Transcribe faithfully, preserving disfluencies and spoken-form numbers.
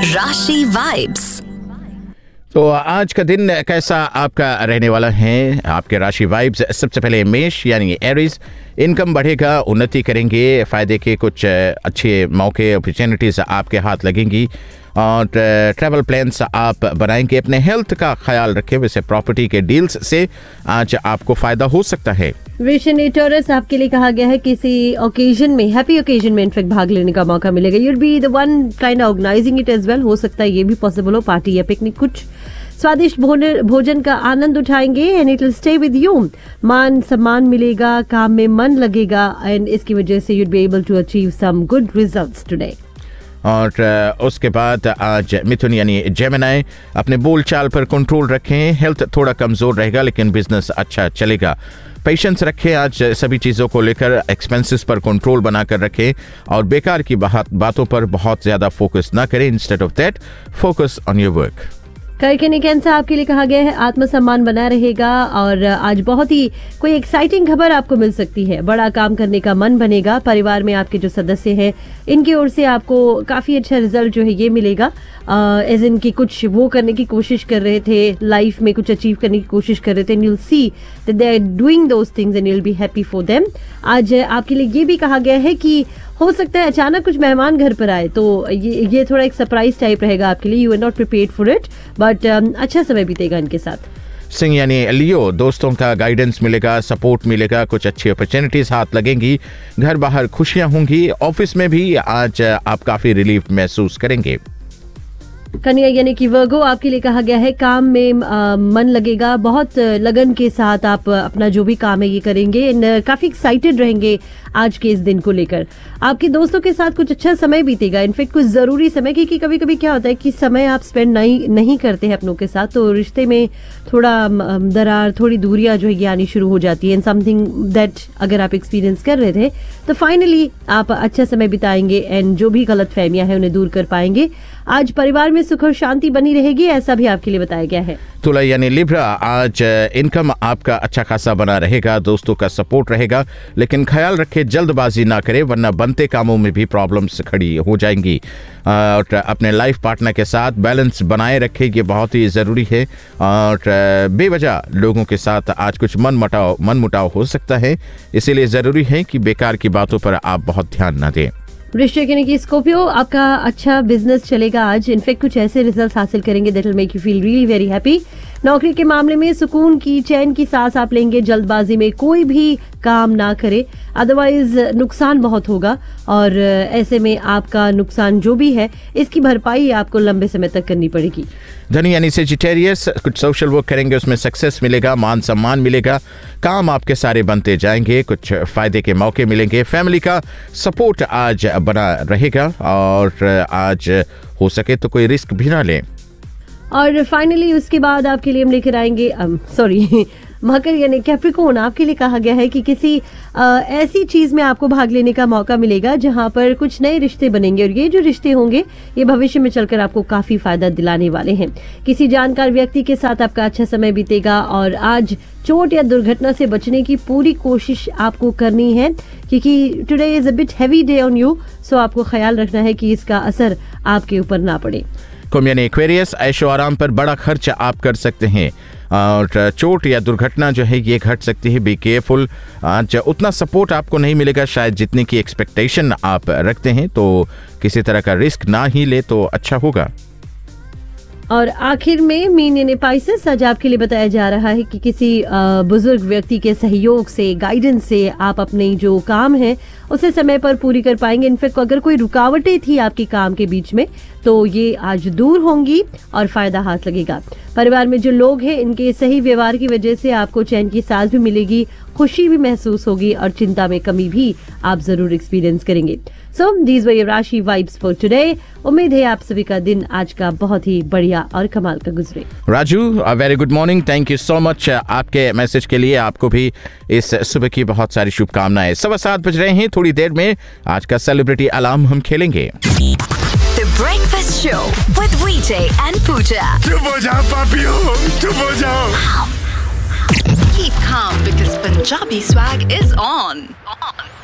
राशि वाइब्स। तो आज का दिन कैसा आपका रहने वाला है? आपके राशि वाइब्स, सबसे पहले मेष यानी एरीज, इनकम बढ़ेगा, उन्नति करेंगे, फ़ायदे के कुछ अच्छे मौके अपॉर्चुनिटीज़ आपके हाथ लगेंगी और ट्रैवल प्लान्स आप बनाएंगे। अपने हेल्थ का ख्याल रखें, वैसे प्रॉपर्टी के डील्स से आज आपको फ़ायदा हो सकता है। वृश्चिक टॉरस, आपके लिए कहा गया है किसी ओकेजन में, हैप्पी ओकेजन में इनफेक्ट भाग लेने का मौका मिलेगा। You'll be the one kind organising it as well. हो सकता है ये भी पॉसिबल हो, पार्टी या पिकनिक, कुछ स्वादिष्ट भोजन का आनंद उठाएंगे and it will stay with you. मान सम्मान मिलेगा, काम में मन लगेगा एंड इसकी वजह से you'd be able to achieve some good results today. और उसके बाद आज मिथुन यानी जेमिनी, अपने बोलचाल पर कंट्रोल रखें। हेल्थ थोड़ा कमज़ोर रहेगा लेकिन बिजनेस अच्छा चलेगा। पेशेंस रखें, आज सभी चीज़ों को लेकर एक्सपेंसेस पर कंट्रोल बनाकर रखें और बेकार की बातों पर बहुत ज़्यादा फोकस ना करें। Instead of that focus on your work. करके कैंसर, आपके लिए कहा गया है आत्मसम्मान बना रहेगा और आज बहुत ही कोई एक्साइटिंग खबर आपको मिल सकती है। बड़ा काम करने का मन बनेगा। परिवार में आपके जो सदस्य हैं इनकी ओर से आपको काफी अच्छा रिजल्ट जो है ये मिलेगा। एज इन की कुछ वो करने की कोशिश कर रहे थे, लाइफ में कुछ अचीव करने की कोशिश कर रहे थे, and you will see that they are doing those things and you will be happy for them. आज आपके लिए ये भी कहा गया है कि हो सकता है अचानक कुछ मेहमान घर पर आए, तो ये ये थोड़ा एक सरप्राइज टाइप रहेगा आपके लिए। You are not prepared for it but अच्छा समय बीतेगा इनके साथ। सिंह यानी लियो, दोस्तों का गाइडेंस मिलेगा, सपोर्ट मिलेगा, कुछ अच्छी अपॉर्चुनिटीज हाथ लगेंगी, घर बाहर खुशियां होंगी। ऑफिस में भी आज आप काफी रिलीफ महसूस करेंगे। कन्या यानी कि वर्गो, आपके लिए कहा गया है काम में आ, मन लगेगा, बहुत लगन के साथ आप अपना जो भी काम है ये करेंगे एंड काफी एक्साइटेड रहेंगे आज के इस दिन को लेकर। आपके दोस्तों के साथ कुछ अच्छा समय बीतेगा, इनफेक्ट कुछ जरूरी समय, क्योंकि कभी कभी क्या होता है कि समय आप स्पेंड नहीं नहीं करते हैं अपनों के साथ, तो रिश्ते में थोड़ा दरार, थोड़ी दूरियां जो है ये आनी शुरू हो जाती है। एंड समथिंग दैट अगर आप एक्सपीरियंस कर रहे थे तो फाइनली आप अच्छा समय बिताएंगे एंड जो भी गलत फहमियां हैं उन्हें दूर कर पाएंगे। आज परिवार में सुख और शांति बनी रहेगी, ऐसा भी आपके लिए बताया गया है। तुला यानी लिब्रा, आज इनकम आपका अच्छा खासा बना रहेगा, दोस्तों का सपोर्ट रहेगा, लेकिन ख्याल रखें जल्दबाजी ना करें वरना बनते कामों में भी प्रॉब्लम्स खड़ी हो जाएंगी। और अपने लाइफ पार्टनर के साथ बैलेंस बनाए रखें, ये बहुत ही ज़रूरी है। और बेवजह लोगों के साथ आज कुछ मन मुटाव मन मुटाव हो सकता है, इसीलिए ज़रूरी है कि बेकार की बातों पर आप बहुत ध्यान ना दें। वृश्चिक यानी कि स्कॉर्पियो, आपका अच्छा बिजनेस चलेगा आज। इनफेक्ट कुछ ऐसे रिजल्ट्स हासिल करेंगे that will make you feel really very happy. नौकरी के मामले में सुकून की, चैन की सांस आप लेंगे। जल्दबाजी में कोई भी काम ना करें, अदरवाइज नुकसान बहुत होगा और ऐसे में आपका नुकसान जो भी है इसकी भरपाई आपको लंबे समय तक करनी पड़ेगी। धनी यानी सेजिटेरियस, कुछ सोशल वर्क करेंगे, उसमें सक्सेस मिलेगा, मान सम्मान मिलेगा, काम आपके सारे बनते जाएंगे, कुछ फायदे के मौके मिलेंगे। फैमिली का सपोर्ट आज बना रहेगा और आज हो सके तो कोई रिस्क भी ना लें। और फाइनली उसके बाद आपके लिए हम लेकर आएंगे सॉरी मकर यानी कैप्रिकॉर्न, आपके लिए कहा गया है कि किसी आ, ऐसी चीज में आपको भाग लेने का मौका मिलेगा जहां पर कुछ नए रिश्ते बनेंगे और ये जो रिश्ते होंगे ये भविष्य में चलकर आपको काफी फायदा दिलाने वाले हैं। किसी जानकार व्यक्ति के साथ आपका अच्छा समय बीतेगा और आज चोट या दुर्घटना से बचने की पूरी कोशिश आपको करनी है, क्योंकि today is a bit heavy day on you, सो आपको ख्याल रखना है कि इसका असर आपके ऊपर ना पड़े। कुंभ यानी एक्वेरियस, ऐशो आराम पर बड़ा खर्च आप कर सकते हैं और चोट या दुर्घटना जो है ये घट सकती है। बी केयरफुल, आज उतना सपोर्ट आपको नहीं मिलेगा शायद जितने की एक्सपेक्टेशन आप रखते हैं, तो किसी तरह का रिस्क ना ही ले तो अच्छा होगा। और आखिर में मीन यानी पाइसेस, आज आपके लिए बताया जा रहा है कि किसी बुजुर्ग व्यक्ति के सहयोग से, गाइडेंस से आप अपने जो काम है उसे समय पर पूरी कर पाएंगे। इनफैक्ट अगर कोई रुकावटें थी आपके काम के बीच में तो ये आज दूर होंगी और फायदा हाथ लगेगा। परिवार में जो लोग हैं इनके सही व्यवहार की वजह से आपको चैन की सांस भी मिलेगी, खुशी भी महसूस होगी और चिंता में कमी भी आप जरूर एक्सपीरियंस करेंगे। सो दीज वर योर राशि वाइब्स फॉर टुडे। उम्मीद है आप सभी का दिन आज का बहुत ही बढ़िया और कमाल का गुजरे। Raju, very good morning, thank you so much आपके मैसेज के लिए। आपको भी इस सुबह की बहुत सारी शुभकामनाएं। सवा सात बज रहे हैं, थोड़ी देर में आज का सेलिब्रिटी अलार्म हम खेलेंगे। The Breakfast Show with V J and Pooja. चुप हो जाओ पापियों, चुप हो जाओ। Keep calm because Punjabi swag is on. on.